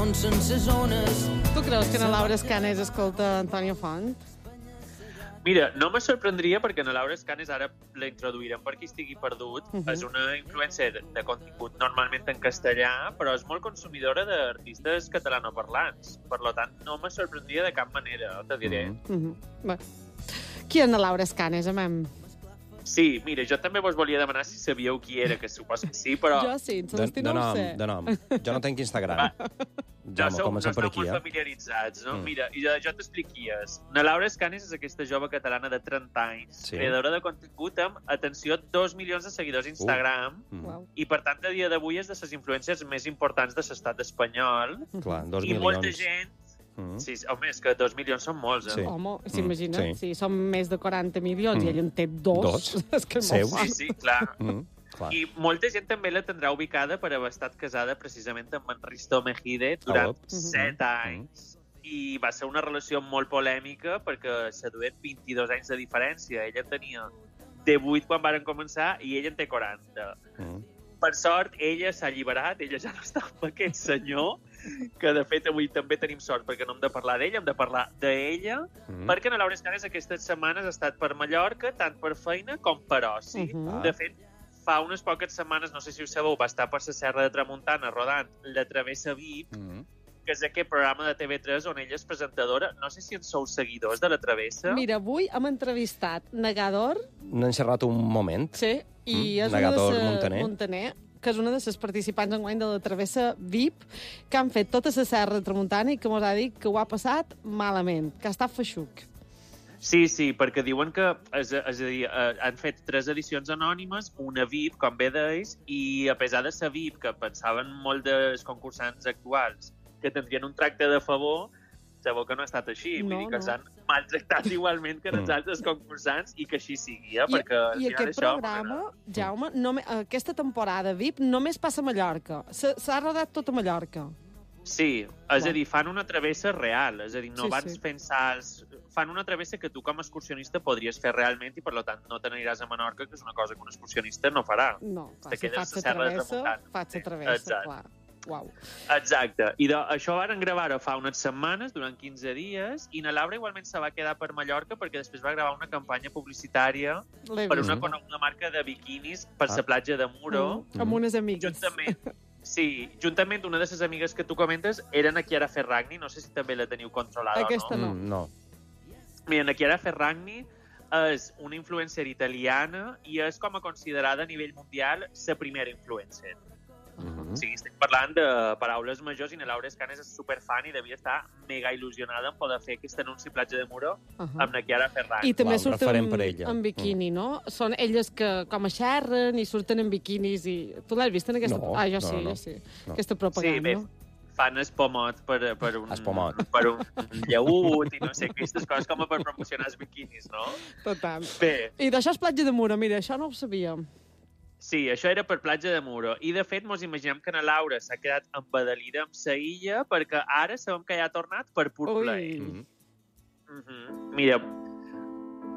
on són ses ones. Tu creus que na Laura Escanes escolta Antonio Font? Mira, no me sorprendria perquè na Laura Escanes ara la introduirem per qui estigui perdut. És una influencer de contingut normalment en castellà, però és molt consumidora d'artistes catalanoparlants. Per tant, no me sorprendria de cap manera, te diré. Bé. Qui és na Laura Escanes, amem? Sí, mira, jo també vos volia demanar si sabíeu qui era, que suposo que sí, però... Jo sí, en Celestí no ho sé. De nom. Jo no tenc Instagram. No esteu molt familiaritzats, no? Mira, jo t'explico qui és. Na Laura Escanes és aquesta jove catalana de 30 anys, creadora de contingut amb, atenció, 2 milions de seguidors a Instagram, i per tant, a dia d'avui és de les influències més importants de l'estat espanyol. Clar, 2 milions. I molta gent... Sí, home, és que 2 milions són molts, eh? Home, s'imagina, si són més de 40 milions i ell en té 2, és que és molt fort. Sí, clar. I molta gent també la tindrà ubicada per haver estat casada precisament amb en Risto Mejide durant 7 anys. I va ser una relació molt polèmica perquè se duen 22 anys de diferència. Ella tenia 18 quan varen començar i ella en té 40. Per sort, ella s'ha alliberat, ella ja no està amb aquest senyor, que de fet avui també tenim sort perquè no hem de parlar d'ella, hem de parlar d'ella, perquè na Laura Escanes aquestes setmanes ha estat per Mallorca, tant per feina com per oci. De fet, fa unes poques setmanes, no sé si ho sabeu, va estar per la Serra de Tramuntana rodant La Travessa VIP, que és aquest programa de TV3 on ella és presentadora. No sé si en sou seguidors de La Travessa. Mira, avui hem entrevistat Negador. N'hem xerrat un moment. Sí, i és Negador una de Montaner, que és una de les participants enguany de La Travessa VIP, que han fet tota la Serra de Tramuntana i que mos ha dit que ho ha passat malament, que ha estat feixuc. Sí, perquè diuen que és a dir, han fet 3 edicions anònimes, una VIP, com bé deis, i a pesar de ser VIP, que pensaven molt dels concursants actuals, que tindrien un tracte de favor, sabeu que no ha estat així. Vull dir que s'han maltractat igualment que els altres concursants i que així sigui, perquè al I final aquest programa, Jaume, aquesta temporada VIP només passa a Mallorca. S'ha rodat tot a Mallorca. Sí, és a dir, fan una travessa real, és a dir, no van fent salts, fan una travessa que tu com a excursionista podries fer realment i per tant no te n'aniràs a Menorca, que és una cosa que un excursionista no farà. No, si faig la travessa, clar. Uau. Exacte. I això varen gravar-ho fa unes setmanes, durant 15 dies, i na Laura igualment se va quedar per Mallorca perquè després va gravar una campanya publicitària per una marca de biquinis per la platja de Muro. Amb unes amigues. Juntament una de les amigues que tu comentes era na Chiara Ferragni, no sé si també la teniu controlada o no. Aquesta no. No. Mira, na Chiara Ferragni és una influencer italiana i és com a considerada a nivell mundial la primera influencer. O sigui, estic parlant de paraules majors i na Laura Escanes és superfan i devia estar mega il·lusionada en poder fer aquest anunci Platja de Muro amb na Chiara Ferragni. I també surten en biquini, no? Són elles que com a xerren i surten en biquinis i... Tu l'has vist en aquesta... Jo sí. Aquesta propaganda, no? Fan espomot per un llaüt i no sé, aquestes coses com per promocionar els biquinis, no? Total. I d'això és Platja de Muro, mira, això no ho sabíem. Sí, això era per Platja de Muro. I, de fet, mos imaginem que na Laura s'ha quedat embadalida amb sa illa perquè ara sabem que ja ha tornat per Pur Play. Mira,